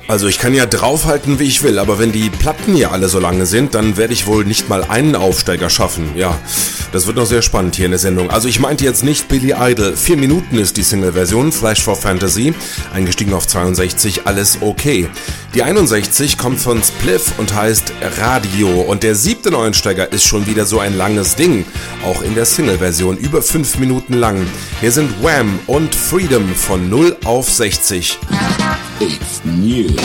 Also ich kann ja draufhalten, wie ich will, aber wenn die Platten ja alle so lange sind, dann werde ich wohl nicht mal einen Aufsteiger schaffen. Ja, das wird noch sehr spannend hier in der Sendung. Also ich meinte jetzt nicht Billy Idol. 4 Minuten ist die Single-Version, Flash for Fantasy, eingestiegen auf 62, alles okay. Die 61 kommt von Spliff und heißt Radio. Und der 7. Neuensteiger ist schon wieder so ein langes Ding, auch in der Single-Version, über 5 Minuten lang. Hier sind Wham und Freedom von 0 auf 60. It's new.